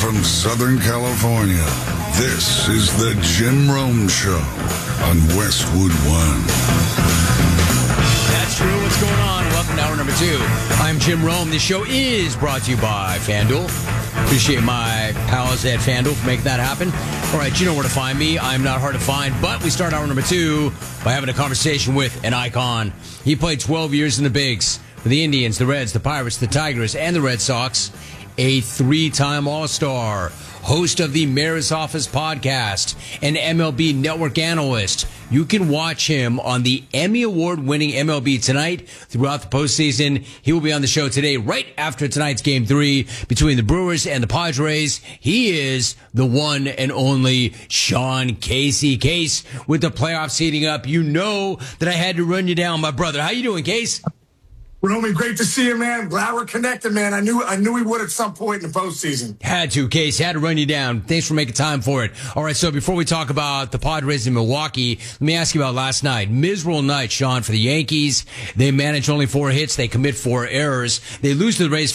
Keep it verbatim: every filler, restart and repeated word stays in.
from Southern California, this is the Jim Rome Show on Westwood One. That's true. What's going on? Welcome to hour number two. I'm Jim Rome. This show is brought to you by FanDuel. Appreciate my pals at FanDuel for making that happen. All right, you know where to find me. I'm not hard to find, but we start hour number two by having a conversation with an icon. He played twelve years in the bigs for the Indians, the Reds, the Pirates, the Tigers, and the Red Sox. A three-time All-Star, host of the Mayor's Office podcast, an M L B Network analyst. You can watch him on the Emmy Award-winning M L B Tonight throughout the postseason. He will be on the show today, right after tonight's Game three between the Brewers and the Padres. He is the one and only Sean Casey. Case, with the playoffs heating up, you know that I had to run you down, my brother. How you doing, Case? Romy, great to see you, man. Glad we're connected, man. I knew I knew we would at some point in the postseason. Had to, Case. Had to run you down. Thanks for making time for it. All right, so before we talk about the Padres in Milwaukee, let me ask you about last night. Miserable night, Sean, for the Yankees. They manage only four hits. They commit four errors. They lose to the Rays